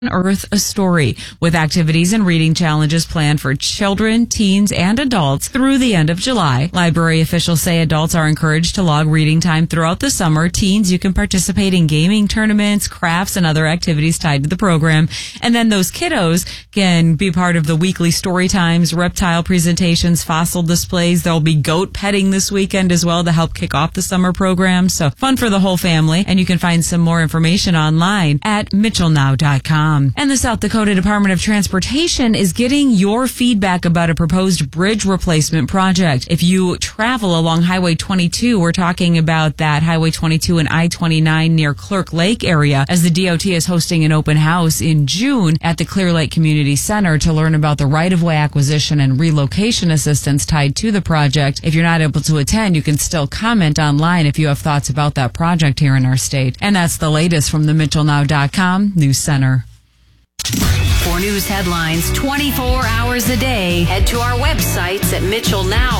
Earth a Story, with activities and reading challenges planned for children, teens, and adults through the end of July. Library officials say adults are encouraged to log reading time throughout the summer. Teens, you can participate in gaming tournaments, crafts, and other activities tied to the program. And then those kiddos can be part of the weekly story times, reptile presentations, fossil displays. There'll be goat petting this weekend as well to help kick off the summer program. So fun for the whole family. And you can find some more information online at mitchellnow.com. And the South Dakota Department of Transportation is getting your feedback about a proposed bridge replacement project. If you travel along Highway 22, we're talking about that Highway 22 and I-29 near Clerk Lake area, as the DOT is hosting an open house in June at the Clear Lake Community Center to learn about the right-of-way acquisition and relocation assistance tied to the project. If you're not able to attend, you can still comment online if you have thoughts about that project here in our state. And that's the latest from the MitchellNow.com News Center. For news headlines 24 hours a day, head to our websites at Mitchell Now.